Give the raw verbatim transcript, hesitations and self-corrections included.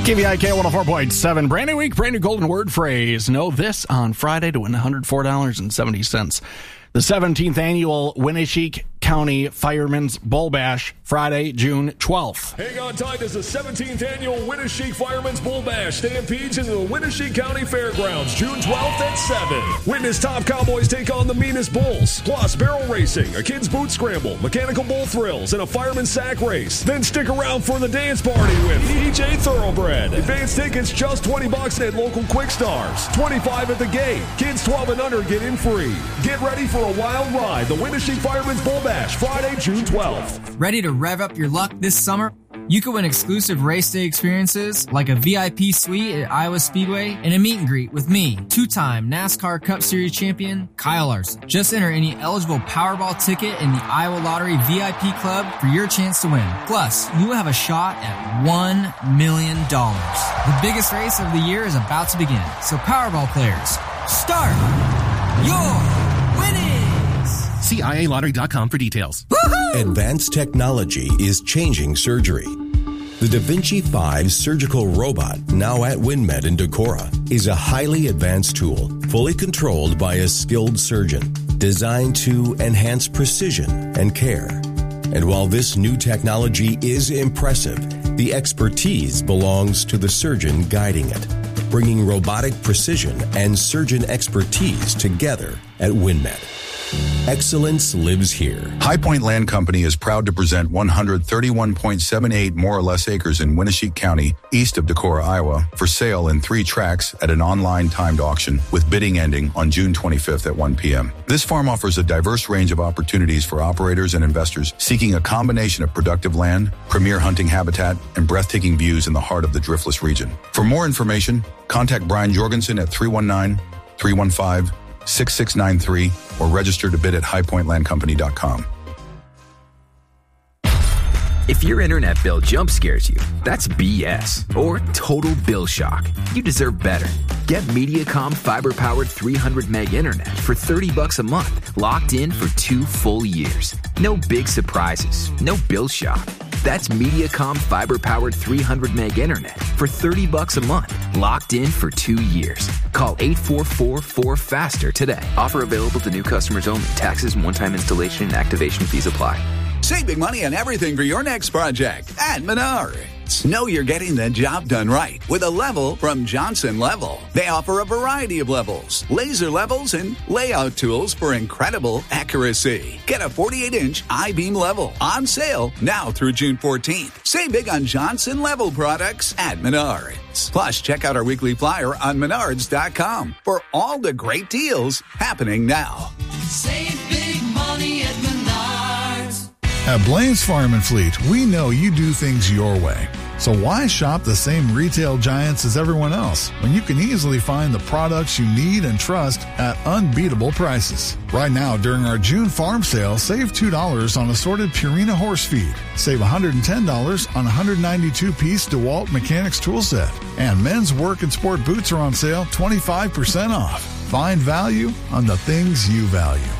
K V I K one oh four point seven. Brand new week, brand new golden word phrase. Know this on Friday to win one hundred four dollars and seventy cents. The seventeenth annual Winneshiek County Firemen's Bull Bash, Friday, June twelfth. Hang on tight as the seventeenth annual Winneshiek Firemen's Bull Bash stampedes into the Winneshiek County Fairgrounds, June twelfth at seven. Witness top cowboys take on the meanest bulls, plus barrel racing, a kid's boot scramble, mechanical bull thrills, and a fireman's sack race. Then stick around for the dance party with E J Thoroughbred. Advance tickets just twenty bucks at local Quick Stars, twenty-five at the gate. Kids twelve and under get in free. Get ready for a wild ride. The Winneshiek Firemen's Bull Bash, Friday, June twelfth. Ready to rev up your luck this summer? You can win exclusive race day experiences like a V I P suite at Iowa Speedway and a meet and greet with me, two-time NASCAR Cup Series champion Kyle Larson. Just enter any eligible Powerball ticket in the Iowa Lottery V I P Club for your chance to win. Plus, you will have a shot at one million dollars. The biggest race of the year is about to begin, so Powerball players, start your winning! See I A lottery dot com for details. Woo-hoo! Advanced technology is changing surgery. The Da Vinci five surgical robot, now at WinMed in Decorah, is a highly advanced tool, fully controlled by a skilled surgeon, designed to enhance precision and care. And while this new technology is impressive, the expertise belongs to the surgeon guiding it, bringing robotic precision and surgeon expertise together at WinMed. Excellence lives here. High Point Land Company is proud to present one hundred thirty-one point seven eight more or less acres in Winneshiek County, east of Decorah, Iowa, for sale in three tracts at an online timed auction with bidding ending on June twenty-fifth at one p.m. This farm offers a diverse range of opportunities for operators and investors seeking a combination of productive land, premier hunting habitat, and breathtaking views in the heart of the Driftless region. For more information, contact Brian Jorgensen at three one nine, three one five, six six nine three or register to bid at high point land company dot com. If your internet bill jump scares you, that's B S or total bill shock. You deserve better. Get Mediacom fiber-powered three hundred meg internet for thirty bucks a month, locked in for two full years. No big surprises, no bill shock. That's Mediacom fiber-powered three hundred meg internet for thirty bucks a month, locked in for two years. Call eight four four, four faster today. Offer available to new customers only. Taxes and one-time installation and activation fees apply. Save big money on everything for your next project at Menards. Know you're getting the job done right with a level from Johnson Level. They offer a variety of levels, laser levels, and layout tools for incredible accuracy. Get a forty-eight inch I-beam level on sale now through June fourteenth. Save big on Johnson Level products at Menards. Plus, check out our weekly flyer on menards dot com for all the great deals happening now. Save big money at Menards. At Blaine's Farm and Fleet, we know you do things your way. So why shop the same retail giants as everyone else when you can easily find the products you need and trust at unbeatable prices? Right now, during our June farm sale, save two dollars on assorted Purina horse feed. Save one hundred ten dollars on one hundred ninety-two piece DeWalt Mechanics tool set. And men's work and sport boots are on sale twenty-five percent off. Find value on the things you value.